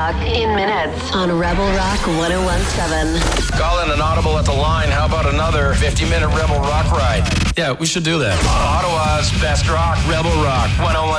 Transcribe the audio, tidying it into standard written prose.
Rock in minutes on Rebel Rock 101.7. Call in an audible at the line. How about another 50-minute Rebel Rock ride? Yeah, we should do that. Ottawa's best rock, Rebel Rock 101.7.